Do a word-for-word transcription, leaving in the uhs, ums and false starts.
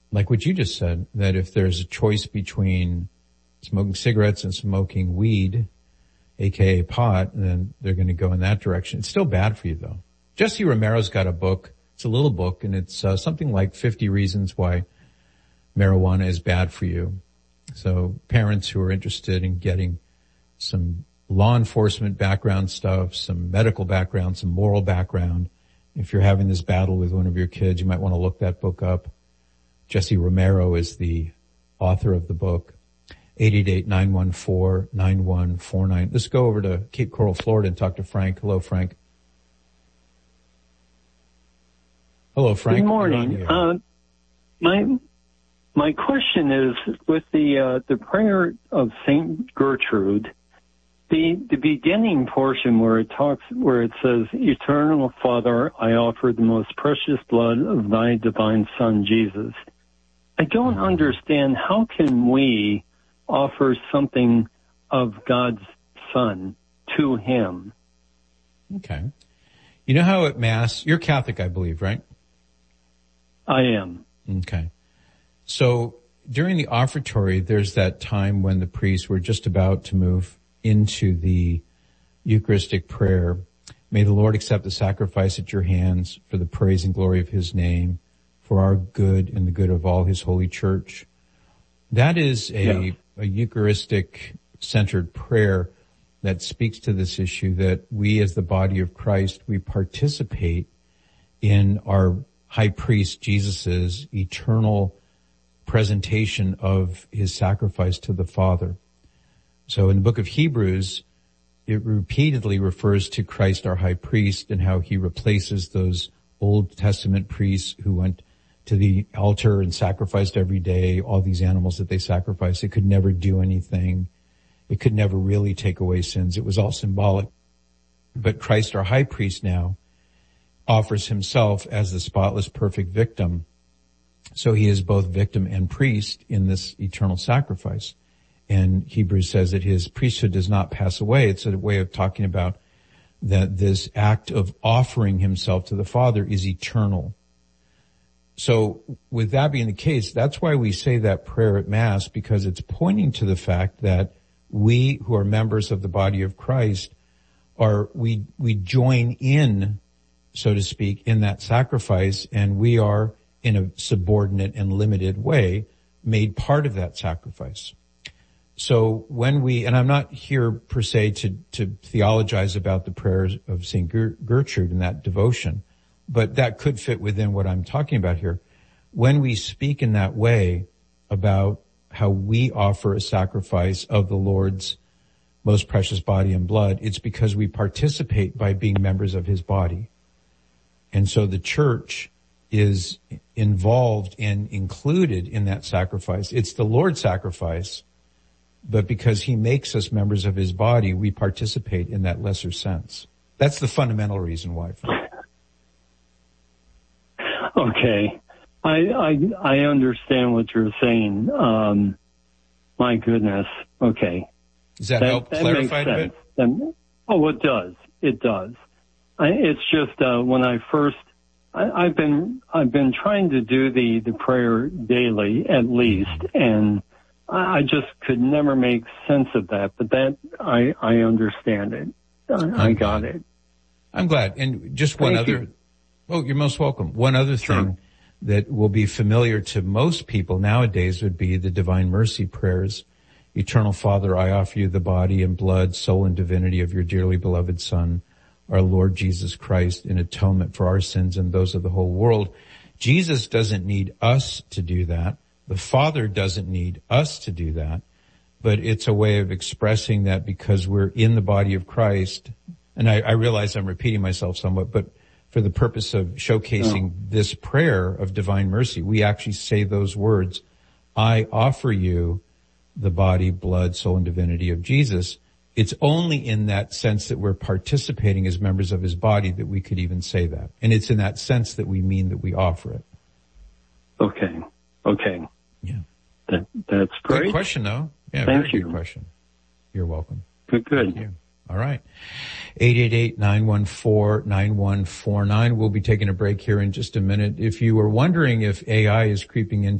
like what you just said, that if there's a choice between smoking cigarettes and smoking weed, aka pot, then they're going to go in that direction. It's still bad for you though. Jesse Romero's got a book. It's a little book, and it's uh, something like fifty reasons why marijuana is bad for you. So parents who are interested in getting some law enforcement background stuff, some medical background, some moral background, if you're having this battle with one of your kids, you might want to look that book up. Jesse Romero is the author of the book. eight eight eight, nine one four, nine one four nine. Let's go over to Cape Coral, Florida and talk to Frank. Hello, Frank. Hello, Frank. Good morning. Uh, my my question is with the uh, the prayer of Saint Gertrude, the the beginning portion where it talks where it says, "Eternal Father, I offer the most precious blood of Thy divine Son Jesus." I don't understand, how can we offer something of God's Son to Him? Okay. You know how at Mass, you're Catholic, I believe, right? I am. Okay. So during the offertory, there's that time when the priests were just about to move into the Eucharistic prayer. May the Lord accept the sacrifice at your hands for the praise and glory of His name, for our good and the good of all His holy church. That is a, yeah. a Eucharistic centered prayer that speaks to this issue that we as the body of Christ, we participate in our high priest Jesus's eternal presentation of His sacrifice to the Father. So in the book of Hebrews, it repeatedly refers to Christ our high priest and how He replaces those Old Testament priests who went to the altar and sacrificed every day, all these animals that they sacrificed. It could never do anything. It could never really take away sins. It was all symbolic. But Christ our high priest now offers Himself as the spotless, perfect victim. So He is both victim and priest in this eternal sacrifice. And Hebrews says that His priesthood does not pass away. It's a way of talking about that this act of offering Himself to the Father is eternal. So with that being the case, that's why we say that prayer at Mass, because it's pointing to the fact that we who are members of the body of Christ are, we, we join in, so to speak, in that sacrifice, and we are in a subordinate and limited way made part of that sacrifice. So when we, and I'm not here per se to, to theologize about the prayers of Saint Gertrude and that devotion, but that could fit within what I'm talking about here. When we speak in that way about how we offer a sacrifice of the Lord's most precious body and blood, it's because we participate by being members of His body. And so the church is involved and included in that sacrifice. It's the Lord's sacrifice, but because He makes us members of His body, we participate in that lesser sense. That's the fundamental reason why. Okay. I, I, I understand what you're saying. Um, my goodness. Okay. Does that, that help that clarify a bit? That, oh, it does. It does. I, it's just, uh, when I first, I, I've been, I've been trying to do the, the prayer daily at least, and I, I just could never make sense of that, but that, I, I understand it. I, I got it. I'm glad. And just one Thank other, you. Oh, you're most welcome. One other thing Sure. that will be familiar to most people nowadays would be the Divine Mercy prayers. Eternal Father, I offer you the body and blood, soul and divinity of your dearly beloved Son, our Lord Jesus Christ, in atonement for our sins and those of the whole world. Jesus doesn't need us to do that. The Father doesn't need us to do that. But it's a way of expressing that because we're in the body of Christ. And I, I realize I'm repeating myself somewhat, but for the purpose of showcasing oh. this prayer of divine mercy, we actually say those words, I offer you the body, blood, soul, and divinity of Jesus. It's only in that sense that we're participating as members of His body that we could even say that. And it's in that sense that we mean that we offer it. Okay. Okay. Yeah. That, that's great. Good question, though. Yeah, Thank very you. good question. You're welcome. Good, good. Thank you. All right. eight eight eight, nine one four, nine one four nine. We'll be taking a break here in just a minute. If you were wondering if A I is creeping into